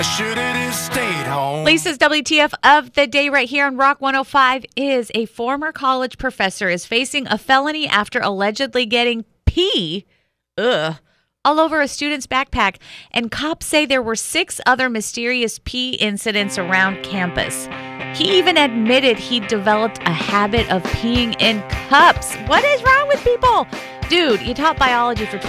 Should it have stayed home? Lisa's WTF of the day right here on Rock 105 is a former college professor is facing a felony after allegedly getting pee all over a student's backpack. And cops say there were 6 other mysterious pee incidents around campus. He even admitted he developed a habit of peeing in cups. What is wrong with people? Dude, you taught biology for